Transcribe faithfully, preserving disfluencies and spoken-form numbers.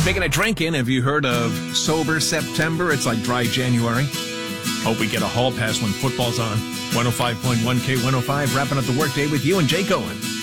taking a drink in. Have you heard of Sober September? It's like dry January. Hope we get a hall pass when football's on. one oh five point one K one oh five, wrapping up the workday with you and Jake Owen.